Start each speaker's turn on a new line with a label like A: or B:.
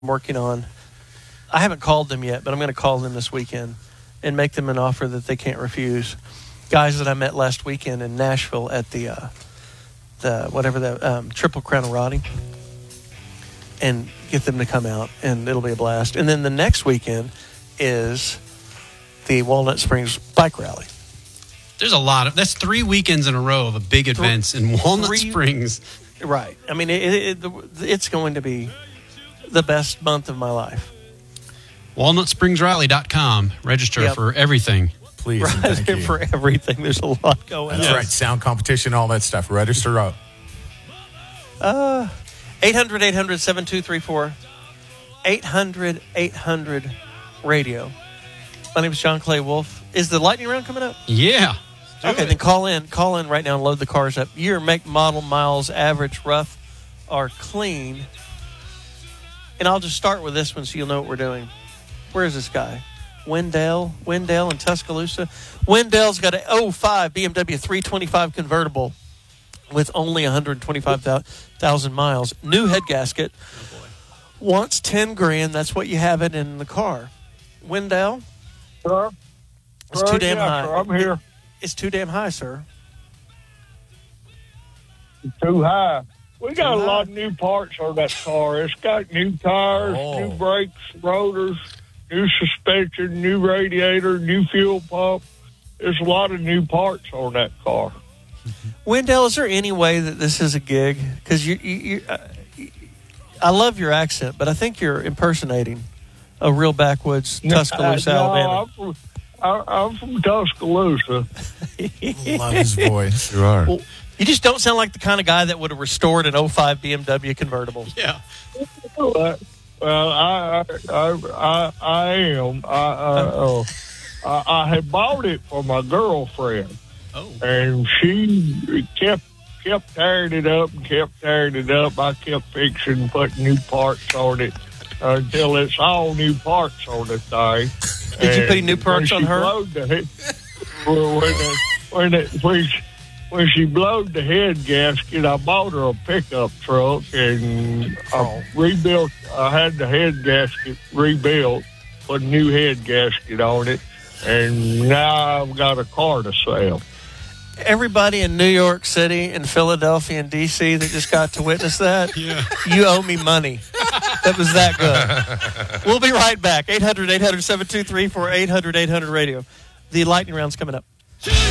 A: working on. I haven't called them yet, but I'm going to call them this weekend and make them an offer that they can't refuse. Guys that I met last weekend in Nashville at the Triple Crown of Rotting, and get them to come out, and it'll be a blast. And then the next weekend is the Walnut Springs Bike Rally.
B: There's a lot that's 3 weekends in a row of big events in Walnut Springs.
A: Right. I mean, it's going to be the best month of my life.
B: WalnutSpringsRally.com. Register for everything.
C: Please.
A: Right,
C: thank you.
A: for everything. There's a lot going on.
C: That's right. Sound competition, all that stuff. Register up.
A: 800-800-7234. 800-800-RADIO. My name is John Clay Wolf. Is the lightning round coming up?
B: Yeah.
A: Okay, then call in right now and load the cars up. Year, make, model, miles, average, rough, or clean. And I'll just start with this one so you'll know what we're doing. Where is this guy? Wendell in Tuscaloosa. Wendell's got an 05 BMW 325 convertible with only 125,000 miles. New head gasket.
B: Oh, boy.
A: Wants $10,000. That's what you have it in the car. Wendell?
D: Sir?
A: It's too damn high.
D: Sir, I'm here.
A: It's too damn high, sir.
D: It's too high. We got a lot of new parts on that car. It's got new tires, new brakes, rotors, new suspension, new radiator, new fuel pump. There's a lot of new parts on that car.
A: Wendell, is there any way that this is a gig? Because I love your accent, but I think you're impersonating a real backwoods Tuscaloosa, Alabama.
D: I'm from Tuscaloosa.
C: Love his voice. You are.
A: Well, you just don't sound like the kind of guy that would have restored an 05 BMW convertible.
B: Yeah.
D: Well, I am. I had bought it for my girlfriend.
B: Oh.
D: And she kept tearing it up and kept tearing it up. I kept fixing, putting new parts on it until it's all new parts on the thing.
A: Did you put new parts on her?
D: When she blowed the head gasket, I bought her a pickup truck and I rebuilt. I had the head gasket rebuilt, put a new head gasket on it, and now I've got a car to sell.
A: Everybody in New York City and Philadelphia and D.C. that just got to witness that, you owe me money. That was that good. We'll be right back. 800-800-7234, 800-800-RADIO. The lightning round's coming up.